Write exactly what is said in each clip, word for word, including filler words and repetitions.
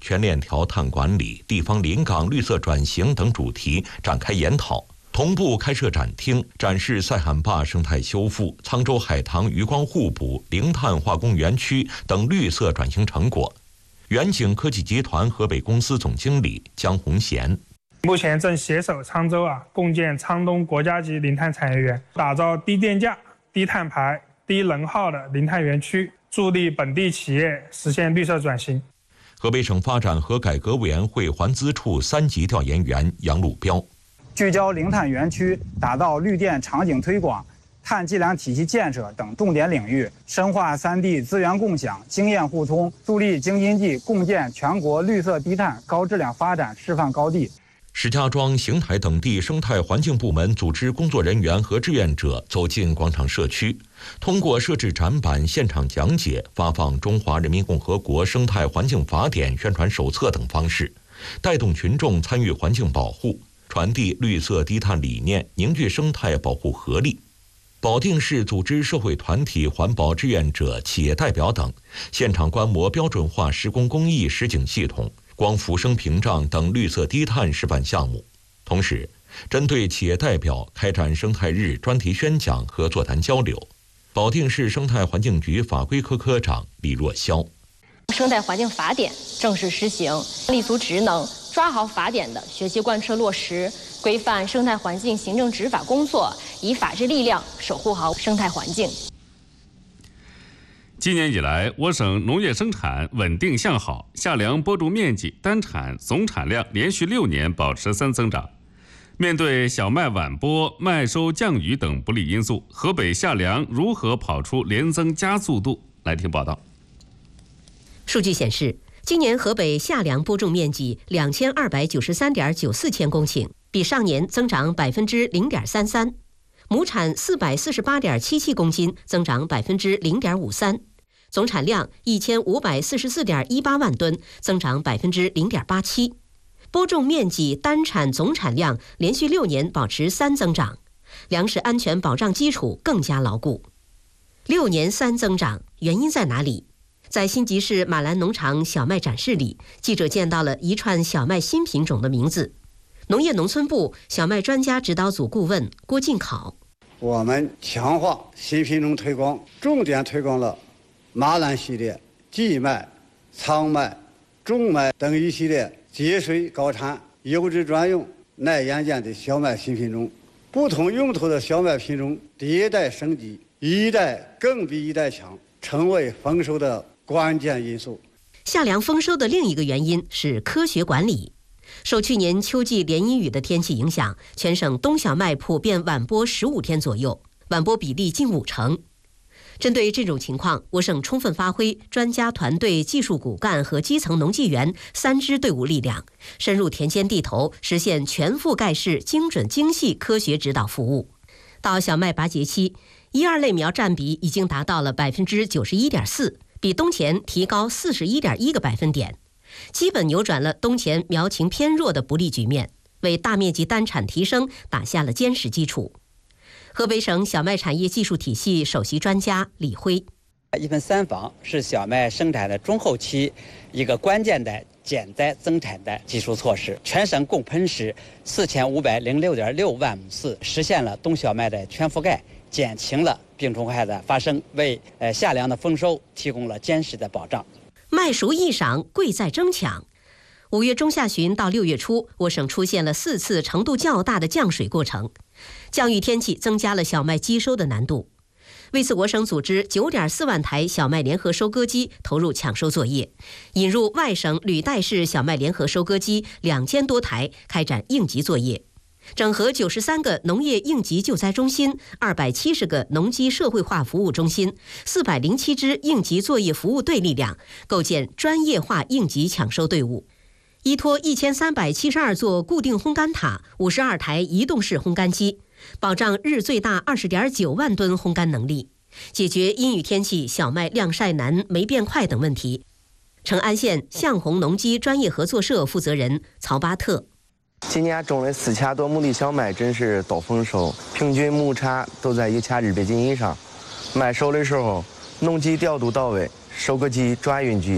全链条碳管理、地方临港绿色转型等主题展开研讨，同步开设展厅，展示塞罕坝生态修复、沧州海棠渔光互补、零碳化工园区等绿色转型成果。远景科技集团河北公司总经理江红贤。 目前正携手沧州啊，共建沧东国家级零碳产业园，打造低电价、低碳排、低能耗的零碳园区，助力本地企业实现绿色转型。 河北省发展和改革委员会环资处三级调研员杨路标， 聚焦零碳园区，打造绿电场景推广、碳计量体系建设等重点领域，深化三地资源共享、经验互通，助力京津冀共建全国绿色低碳高质量发展示范高地。 石家庄、邢台等地生态环境部门组织工作人员和志愿者走进广场社区，通过设置展板、现场讲解、发放《中华人民共和国生态环境法典》宣传手册等方式，带动群众参与环境保护，传递绿色低碳理念，凝聚生态保护合力。保定市组织社会团体、环保志愿者、企业代表等现场观摩标准化施工工艺实景系统、光伏升屏障等绿色低碳示范项目。同时，针对企业代表开展生态日专题宣讲和座谈交流。保定市生态环境局法规科科长李若霄， 生态环境法典正式实行，立足职能，抓好法典的学习贯彻落实，规范生态环境行政执法工作，以法治力量守护好生态环境。 今年以来，我省农业生产稳定向好，夏粮播种面积、单产总产量连续六年保持三增长。面对小麦晚播、麦收降雨等不利因素，河北夏粮如何跑出连增加速度？来听报道。 数据显示，今年河北夏粮播种面积两千二百九十三点九四千公顷，比上年增长百分之零点三三；亩产四百四十八点七七公斤，增长百分之零点五三；总产量一千五百四十四点一八万吨，增长百分之零点八七。播种面积、单产总产量连续六年保持三增长，粮食安全保障基础更加牢固。六年三增长，原因在哪里？在新集市马兰农场小麦展示里，记者见到了一串小麦新品种的名字。农业农村部小麦专家指导组顾问郭进考： 我们强化新品种推广，重点推广了马兰系列、荠麦、苍麦、种麦等一系列节水高产、优质专用、耐盐碱的小麦新品种。不同用途的小麦品种迭代升级，一代更比一代强，成为丰收的关键因素。 夏粮丰收的另一个原因是科学管理。受去年秋季连阴雨的天气影响，全省冬小麦普遍晚播十五天左右，晚播比例近五成。针对这种情况，我省充分发挥专家团队、技术骨干和基层农技员三支队伍力量，深入田间地头，实现全覆盖式、精准精细科学指导服务。到小麦拔节期，一二类苗占比已经达到了百分之九十一点四，比冬前提高四十一点一个百分点，基本扭转了冬前苗情偏弱的不利局面，为大面积单产提升打下了坚实基础。河北省小麦产业技术体系首席专家李辉： 一分三房是小麦生产的中后期一个关键的减灾增产的技术措施。全省共喷施四千五百零六点六万亩饲，实现了冬小麦的全覆盖，减轻了病虫害的发生，为呃夏粮的丰收提供了坚实的保障。 麦熟易赏，贵在争抢。五月中下旬到六月初，我省出现了四次程度较大的降水过程，降雨天气增加了小麦机收的难度。为此，我省组织九点四万台小麦联合收割机投入抢收作业，引入外省履带式小麦联合收割机两千多台，开展应急作业。整合九十三个农业应急救灾中心、二百七十个农机社会化服务中心、四百零七支应急作业服务队力量，构建专业化应急抢收队伍。依托一千三百七十二座固定烘干塔、五十二台移动式烘干机，保障日最大二十点九万吨烘干能力，解决阴雨天气小麦晾晒难、霉变快等问题。成安县向红农机专业合作社负责人曹巴特： 今年种了四千多亩的小麦，真是到丰收，平均亩产都在一千二百斤以上。麦收的时候，农机调度到位，收割机、转运机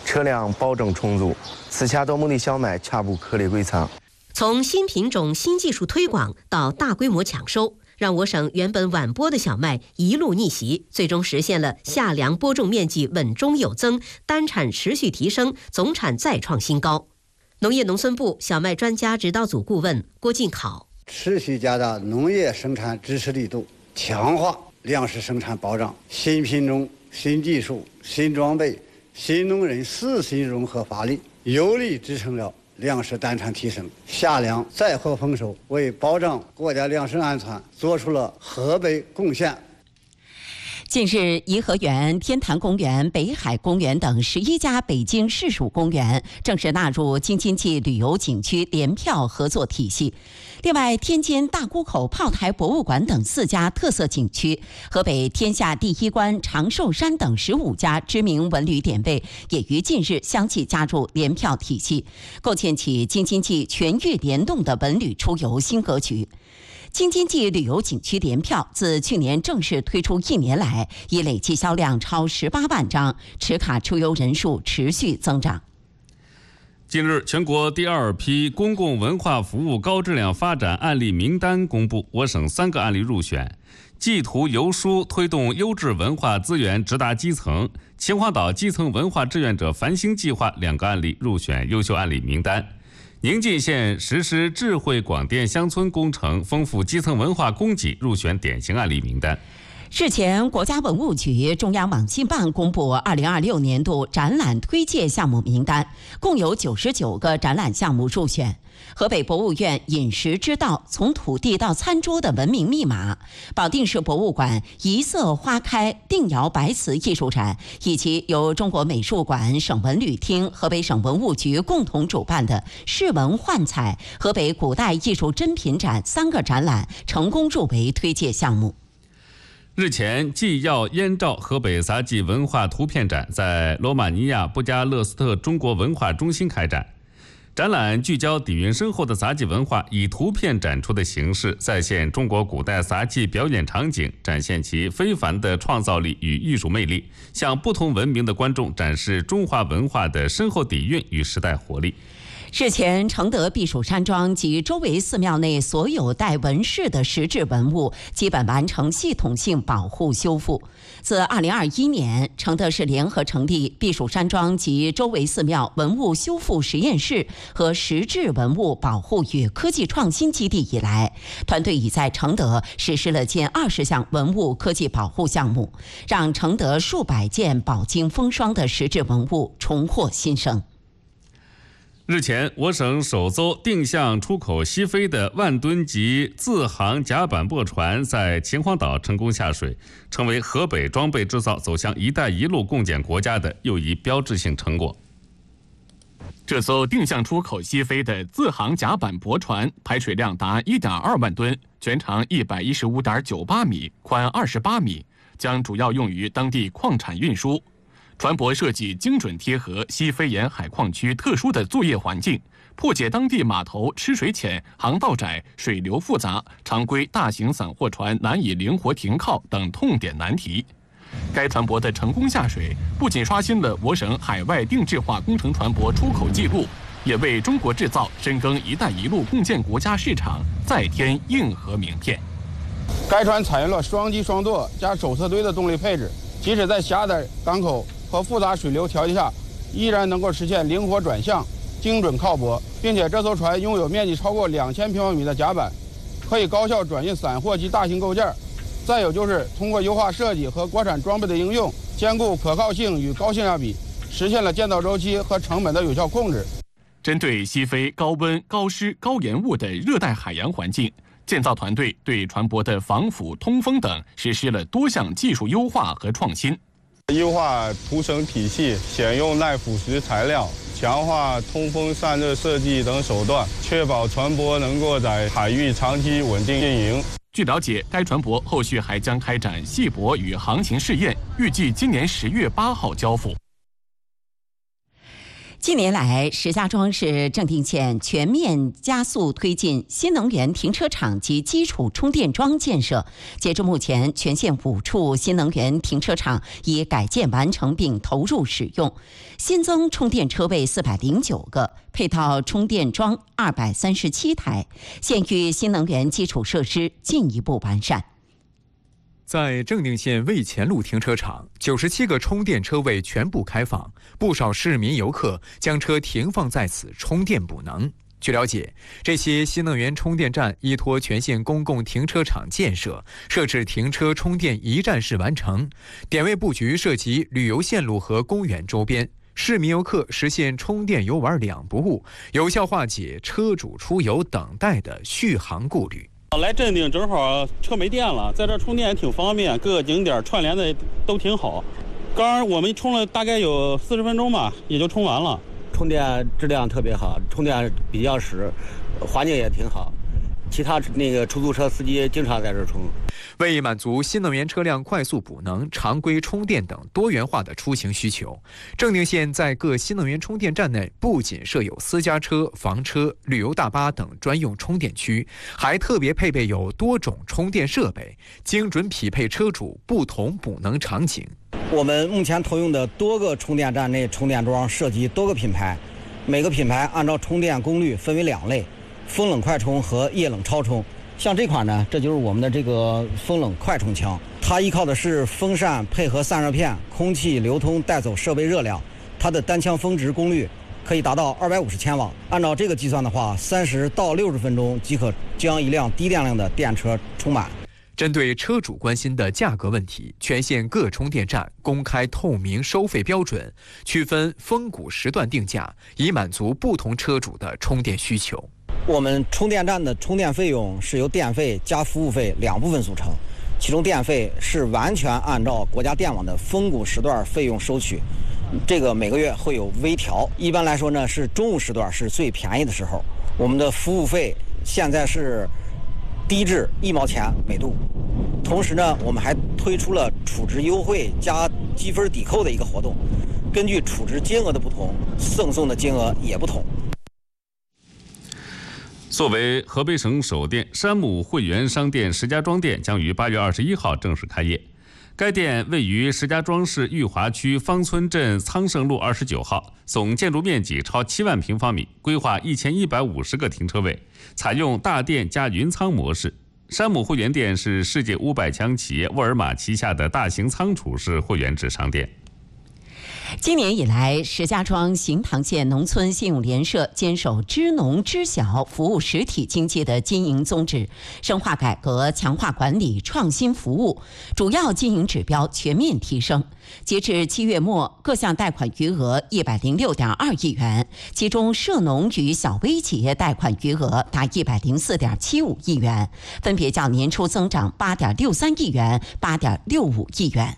车辆保证充足。此前多目的小麦全部颗粒归仓。 从新品种、新技术推广到大规模抢收，让我省原本晚播的小麦一路逆袭，最终实现了夏粮播种面积稳中有增，单产持续提升，总产再创新高。农业农村部小麦专家指导组顾问郭进考： 持续加大农业生产支持力度，强化粮食生产保障，新品种、新技术、新装备、新农人四新融合发力，有力支撑了粮食单产提升，夏粮载荷丰收，为保障国家粮食安全做出了河北贡献。 近日，颐和园、天坛公园、北海公园等十一家北京市属公园正式纳入京津冀旅游景区联票合作体系。另外，天津大沽口炮台博物馆等四家特色景区，河北天下第一关长寿山等十五家知名文旅点位也于近日相继加入联票体系，构建起京津冀全域联动的文旅出游新格局。京津冀旅游景区联票自去年正式推出一年来，已累计销量超十八万张，持卡出游人数持续增长。 近日，全国第二批公共文化服务高质量发展案例名单公布，我省三个案例入选。记图游书推动优质文化资源直达基层，秦皇岛基层文化志愿者繁星计划两个案例入选优秀案例名单。宁晋县实施智慧广电乡村工程，丰富基层文化供给，入选典型案例名单。 日前，国家文物局、中央网信办公布二零二六年度展览推介项目名单，共有九十九个展览项目入选。河北博物院饮食之道从土地到餐桌的文明密码，保定市博物馆一色花开定窑白瓷艺术展，以及由中国美术馆、省文旅厅、河北省文物局共同主办的市文幻彩河北古代艺术珍品展三个展览成功入围推介项目。 日前，纪要燕赵河北杂技文化图片展在罗马尼亚布加勒斯特中国文化中心开展。展览聚焦底蕴深厚的杂技文化，以图片展出的形式再现中国古代杂技表演场景，展现其非凡的创造力与艺术魅力，向不同文明的观众展示中华文化的深厚底蕴与时代活力。 日前，承德避暑山庄及周围寺庙内所有带纹饰的石质文物基本完成系统性保护修复。自二零二一年，承德市联合成立避暑山庄及周围寺庙文物修复实验室和石质文物保护与科技创新基地以来，团队已在承德实施了近二十项文物科技保护项目，让承德数百件饱经风霜的石质文物重获新生。 日前，我省首艘定向出口西非的万吨级自航甲板驳船在秦皇岛成功下水，成为河北装备制造走向“一带一路”共建国家的又一标志性成果。 这艘定向出口西非的自航甲板驳船排水量达 一点二万吨，全长 一百一十五点九八米，宽二十八米，将主要用于当地矿产运输。船舶设计精准贴合西非沿海矿区特殊的作业环境，破解当地码头吃水浅、航道窄、水流复杂、常规大型散货船难以灵活停靠等痛点难题。该船舶的成功下水，不仅刷新了我省海外定制化工程船舶出口记录，也为中国制造深耕“一带一路”共建国家市场再添硬核名片。 该船采用了双机双舵加手侧推的动力配置，即使在狭窄港口和复杂水流条件下，依然能够实现灵活转向、精准靠泊，并且这艘船拥有面积超过两千平方米的甲板，可以高效转运散货及大型构件。再有就是通过优化设计和国产装备的应用，兼顾可靠性与高性价比，实现了建造周期和成本的有效控制。 针对西非高温、高湿、高盐雾的热带海洋环境，建造团队对船舶的防腐、通风等实施了多项技术优化和创新。 优化涂层体系，选用耐腐蚀材料，强化通风散热设计等手段，确保船舶能够在海域长期稳定运营。 据了解，该船舶后续还将开展系泊与航行试验，预计今年十月八号交付。 近年来，石家庄市正定县全面加速推进新能源停车场及基础充电桩建设。截至目前，全县五处新能源停车场已改建完成并投入使用，新增充电车位四百零九个，配套充电桩二百三十七台，县域新能源基础设施进一步完善。 在正定县魏前路停车场，九十七个充电车位全部开放，不少市民游客将车停放在此充电补能。据了解，这些新能源充电站依托全县公共停车场建设，设置停车充电一站式完成，点位布局涉及旅游线路和公园周边，市民游客实现充电游玩两不误，有效化解车主出游等待的续航顾虑。 来正定正好车没电了，在这充电也挺方便，各个景点串联的都挺好。刚我们充了大概有四十分钟吧，也就充完了。 充电质量特别好，充电比较实，环境也挺好。其他那个出租车司机经常在这充。 为满足新能源车辆快速补能、常规充电等多元化的出行需求，正定县在各新能源充电站内不仅设有私家车、房车、旅游大巴等专用充电区，还特别配备有多种充电设备，精准匹配车主不同补能场景。 我们目前投用的多个充电站内充电桩涉及多个品牌，每个品牌按照充电功率分为两类：风冷快充和液冷超充。像这款呢，这就是我们的这个风冷快充枪，它依靠的是风扇配合散热片，空气流通带走设备热量，它的单枪峰值功率可以达到二百五十千瓦。按照这个计算的话，三十到六十分钟即可将一辆低电量的电车充满。 针对车主关心的价格问题，全县各充电站公开透明收费标准，区分峰谷时段定价，以满足不同车主的充电需求。 我们充电站的充电费用是由电费加服务费两部分组成，其中电费是完全按照国家电网的峰谷时段费用收取，这个每个月会有微调。一般来说呢，是中午时段是最便宜的时候。我们的服务费现在是低至一毛钱每度，同时呢，我们还推出了储值优惠加积分抵扣的一个活动，根据储值金额的不同，赠送的金额也不同。 作为河北省首店，山姆会员商店石家庄店将于八月二十一号正式开业。该店位于石家庄市裕华区方村镇苍盛路二十九号，总建筑面积超七万平方米，规划一千一百五十个停车位，采用大店加云仓模式。山姆会员店是世界五百强企业沃尔玛旗下的大型仓储式会员制商店。 今年以来，石家庄行塘县农村信用联社坚守知农知晓服务实体经济的经营宗旨，深化改革，强化管理，创新服务，主要经营指标全面提升。截至七月末，各项贷款余额一百零六点二亿元，其中涉农与小微企业贷款余额达一百零四点七五亿元，分别较年初增长八点六三亿元、八点六五亿元。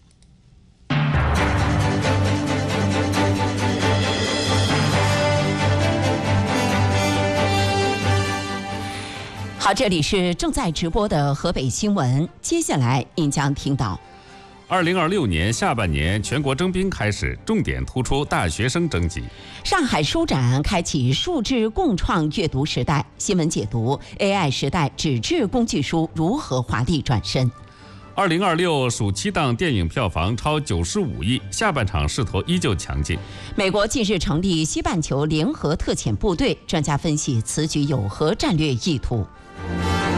好，这里是正在直播的河北新闻。接下来您将听到， 二零二六年下半年全国征兵开始，重点突出大学生征集。 上海书展开启数字共创阅读时代，新闻解读 A I 时代纸质工具书如何华丽转身。 二零二六暑期档电影票房超九十五亿，下半场势头依旧强劲。 美国近日成立西半球联合特遣部队，专家分析此举有何战略意图？